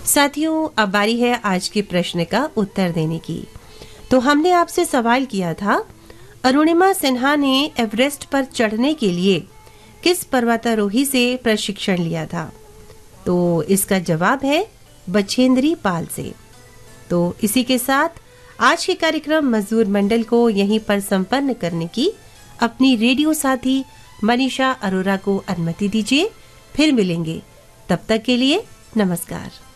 साथियों, अब बारी है आज के प्रश्न का उत्तर देने की। तो हमने आपसे सवाल किया था, अरुणिमा सिन्हा ने एवरेस्ट पर चढ़ने के लिए किस पर्वतारोही से प्रशिक्षण लिया था? तो इसका जवाब है बछेंद्री पाल से। तो इसी के साथ आज के कार्यक्रम मजदूर मंडल को यहीं पर संपन्न करने की अपनी रेडियो साथी मनीषा अरोरा को अनुमति दीजिए। फिर मिलेंगे, तब तक के लिए नमस्कार।